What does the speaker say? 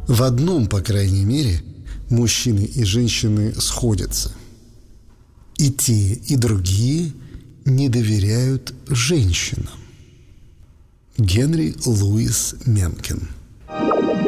В одном, по крайней мере, мужчины и женщины сходятся. И те, и другие не доверяют женщинам. Генри Луис Менкен.